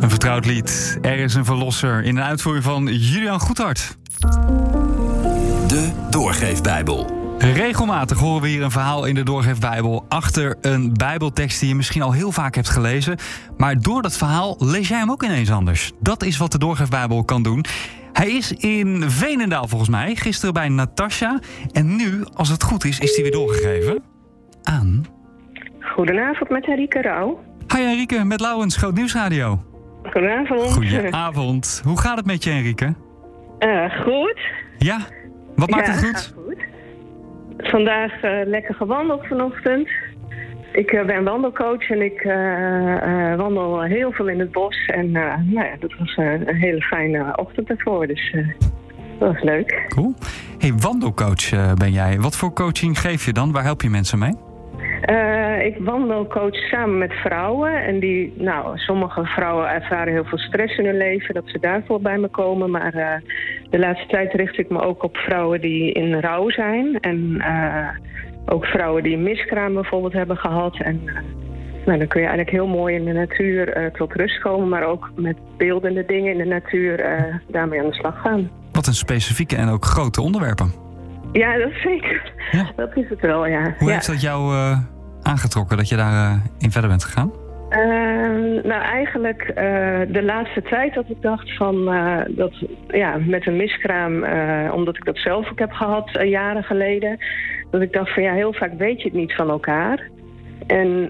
Een vertrouwd lied. Er is een verlosser in de uitvoering van Julian Goedhart. De Doorgeefbijbel. Regelmatig horen we hier een verhaal in de Doorgeefbijbel achter een bijbeltekst die je misschien al heel vaak hebt gelezen. Maar door dat verhaal lees jij hem ook ineens anders. Dat is wat de Doorgeefbijbel kan doen. Hij is in Veenendaal volgens mij, gisteren bij Natasja. En nu, als het goed is hij weer doorgegeven aan... Goedenavond met Henrike Rauw. Hi Henrike, met Laurens, Groot Nieuwsradio. Goedenavond. Goedenavond. Hoe gaat het met je, Henrike? Goed. Ja? Wat maakt het goed? Goed. Vandaag lekker gewandeld vanochtend. Ik ben wandelcoach en ik wandel heel veel in het bos. En dat was een hele fijne ochtend ervoor, dus dat was leuk. Cool. Hey, wandelcoach ben jij. Wat voor coaching geef je dan? Waar help je mensen mee? Ik wandelcoach samen met vrouwen. En sommige vrouwen ervaren heel veel stress in hun leven, dat ze daarvoor bij me komen. Maar de laatste tijd richt ik me ook op vrouwen die in rouw zijn. En ook vrouwen die een miskraam bijvoorbeeld hebben gehad. En dan kun je eigenlijk heel mooi in de natuur tot rust komen. Maar ook met beeldende dingen in de natuur daarmee aan de slag gaan. Wat een specifieke en ook grote onderwerpen. Ja, dat zeker. Ja. Dat is het wel, ja. Hoe heeft dat jou aangetrokken dat je daarin in verder bent gegaan? Eigenlijk de laatste tijd dat ik dacht van met een miskraam, omdat ik dat zelf ook heb gehad jaren geleden, dat ik dacht van heel vaak weet je het niet van elkaar. En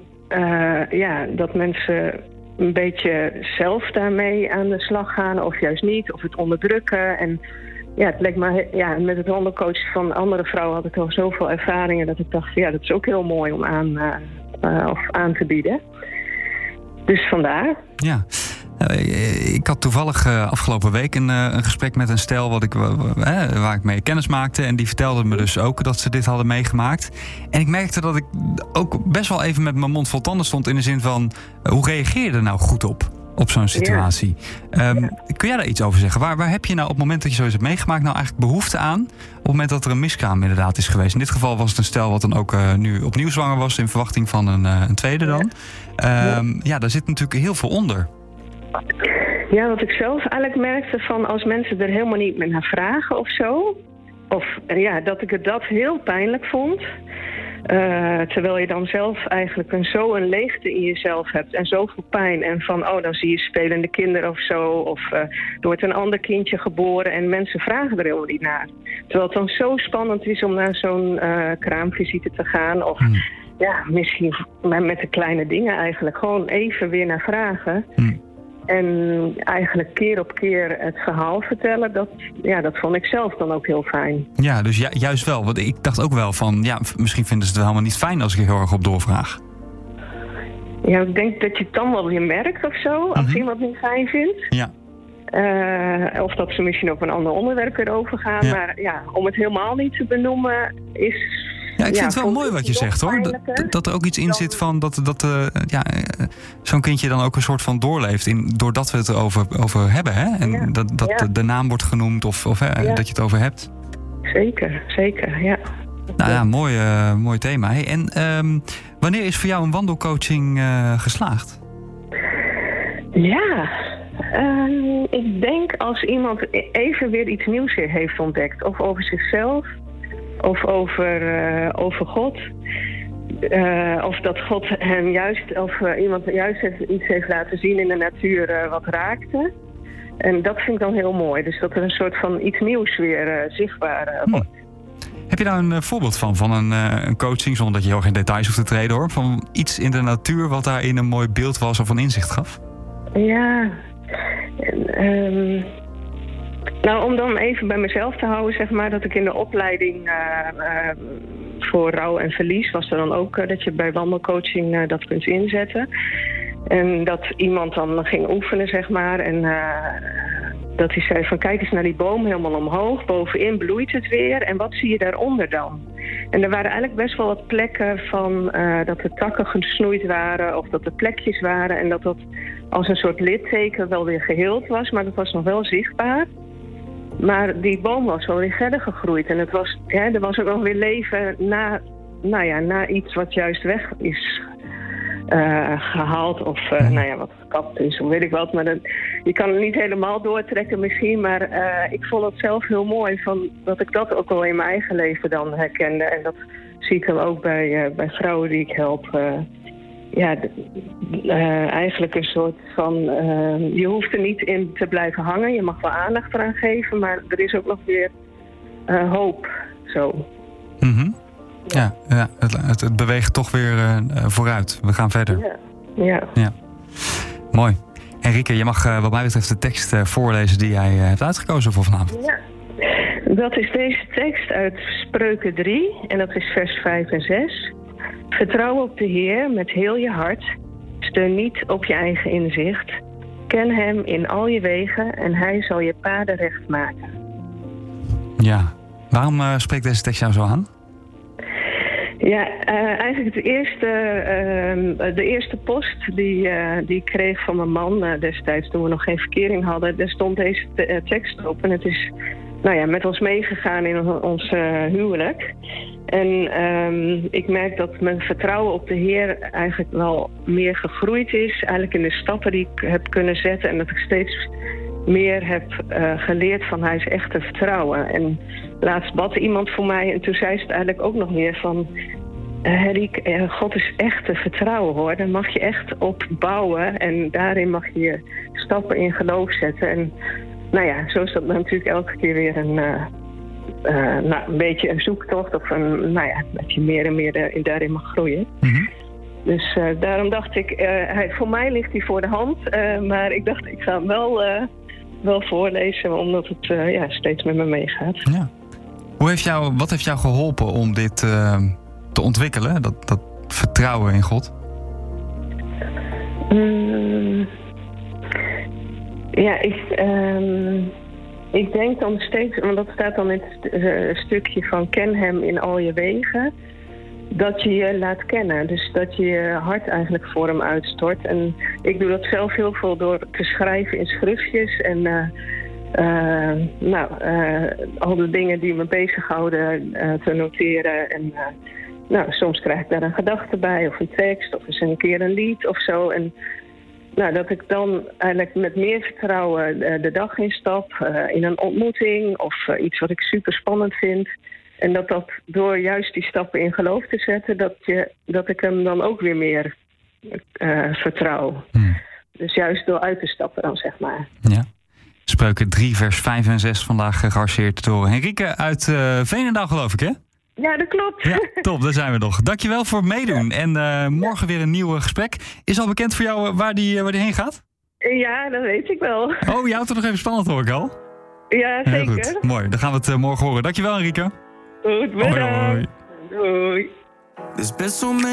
dat mensen een beetje zelf daarmee aan de slag gaan of juist niet, of het onderdrukken. En het leek me, met het wandelcoachen van andere vrouwen had ik al zoveel ervaringen dat ik dacht, dat is ook heel mooi om aan te bieden. Dus vandaar. Ja. Ik had toevallig afgelopen week een gesprek met een stel waar ik mee kennis maakte. En die vertelde me dus ook dat ze dit hadden meegemaakt. En ik merkte dat ik ook best wel even met mijn mond vol tanden stond in de zin van, hoe reageer je er nou goed op zo'n situatie? Kun jij daar iets over zeggen? Waar heb je nou op het moment dat je zoiets hebt meegemaakt nou eigenlijk behoefte aan? Op het moment dat er een miskraam inderdaad is geweest. In dit geval was het een stel wat dan ook nu opnieuw zwanger was in verwachting van een tweede dan. Daar zit natuurlijk heel veel onder. Ja, wat ik zelf eigenlijk merkte van als mensen er helemaal niet meer naar vragen of zo. Of dat ik dat heel pijnlijk vond. Terwijl je dan zelf eigenlijk zo'n leegte in jezelf hebt en zoveel pijn. En van, dan zie je spelende kinderen of zo. Of er wordt een ander kindje geboren en mensen vragen er helemaal niet naar. Terwijl het dan zo spannend is om naar zo'n kraamvisite te gaan. Of misschien met de kleine dingen eigenlijk. Gewoon even weer naar vragen. En eigenlijk keer op keer het verhaal vertellen, dat vond ik zelf dan ook heel fijn. Ja, dus juist wel. Want ik dacht ook wel van, misschien vinden ze het wel helemaal niet fijn als ik er heel erg op doorvraag. Ja, ik denk dat je het dan wel weer merkt of zo, als iemand het niet fijn vindt. Ja. Of dat ze misschien op een ander onderwerp weer overgaan. Ja. Maar om het helemaal niet te benoemen is... Ja, ik vind het wel mooi wat je zegt, hoor. Dat er ook iets in zit van dat zo'n kindje dan ook een soort van doorleeft doordat we het erover hebben, hè? En dat de naam wordt genoemd of dat je het over hebt. Zeker, ja. Nou ja, mooi thema. Hey, en wanneer is voor jou een wandelcoaching geslaagd? Ik denk als iemand even weer iets nieuws heeft ontdekt. Of over zichzelf... Of over God. Of dat God hem iemand juist iets heeft laten zien in de natuur wat raakte. En dat vind ik dan heel mooi. Dus dat er een soort van iets nieuws weer zichtbaar wordt. Heb je daar een voorbeeld van een coaching, zonder dat je heel geen details hoeft te treden, hoor? Van iets in de natuur wat daarin een mooi beeld was of een inzicht gaf? Ja. Om dan even bij mezelf te houden, zeg maar, dat ik in de opleiding voor rouw en verlies was er dan ook dat je bij wandelcoaching dat kunt inzetten. En dat iemand dan ging oefenen, zeg maar, en dat hij zei van kijk eens naar die boom helemaal omhoog, bovenin bloeit het weer en wat zie je daaronder dan? En er waren eigenlijk best wel wat plekken van dat de takken gesnoeid waren of dat er plekjes waren en dat als een soort litteken wel weer geheeld was, maar dat was nog wel zichtbaar. Maar die boom was wel weer verder gegroeid. En er was ook wel weer leven na iets wat juist weg is gehaald of wat gekapt is, of weet ik wat. Maar je kan het niet helemaal doortrekken misschien, maar ik vond het zelf heel mooi dat ik dat ook wel in mijn eigen leven dan herkende. En dat zie ik dan ook bij vrouwen die ik help. Eigenlijk een soort van... je hoeft er niet in te blijven hangen. Je mag wel aandacht eraan geven, maar er is ook nog weer hoop. Zo. Mm-hmm. Ja, het beweegt toch weer vooruit. We gaan verder. Ja. Mooi. Henrike, je mag wat mij betreft de tekst voorlezen die jij hebt uitgekozen voor vanavond. Ja, dat is deze tekst uit Spreuken 3 en dat is vers 5 en 6. Vertrouw op de Heer met heel je hart. Steun niet op je eigen inzicht. Ken hem in al je wegen en hij zal je paden recht maken. Ja, waarom spreekt deze tekst jou zo aan? Ja, eigenlijk de eerste post die ik kreeg van mijn man destijds toen we nog geen verkering hadden, daar stond deze tekst op. En het is met ons meegegaan in ons huwelijk. En ik merk dat mijn vertrouwen op de Heer eigenlijk wel meer gegroeid is. Eigenlijk in de stappen die ik heb kunnen zetten. En dat ik steeds meer heb geleerd van hij is echt te vertrouwen. En laatst bad iemand voor mij en toen zei ze het eigenlijk ook nog meer van... Henrike, God is echt te vertrouwen hoor. Daar mag je echt op bouwen. En daarin mag je je stappen in geloof zetten. En zo is dat natuurlijk elke keer weer een beetje een zoektocht. Of dat je meer en meer daarin mag groeien. Mm-hmm. Dus daarom dacht ik, voor mij ligt hij voor de hand. Maar ik dacht, ik ga hem wel voorlezen. Omdat het steeds met me meegaat. Ja. Wat heeft jou geholpen om dit te ontwikkelen? Dat vertrouwen in God? Ik denk dan steeds, want dat staat dan in het stukje van ken hem in al je wegen, dat je je laat kennen. Dus dat je je hart eigenlijk voor hem uitstort. En ik doe dat zelf heel veel door te schrijven in schriftjes en al de dingen die me bezighouden te noteren. En soms krijg ik daar een gedachte bij of een tekst of eens een keer een lied of zo. En dat ik dan eigenlijk met meer vertrouwen de dag instap in een ontmoeting of iets wat ik super spannend vind. En dat door juist die stappen in geloof te zetten, dat ik hem dan ook weer meer vertrouw. Dus juist door uit te stappen dan, zeg maar. Ja. Spreuken 3 vers 5 en 6 vandaag gearrangeerd door Henrike uit Veenendaal, geloof ik, hè? Ja, dat klopt. Ja, top, daar zijn we nog. Dankjewel voor het meedoen. En morgen weer een nieuw gesprek. Is al bekend voor jou waar die heen gaat? Ja, dat weet ik wel. Oh, je houdt het nog even spannend, hoor ik al. Ja, zeker. Goed. Mooi, dan gaan we het morgen horen. Dankjewel, Henrike. Goed, bedankt. Hoi, hoi. Doei. Dus best wel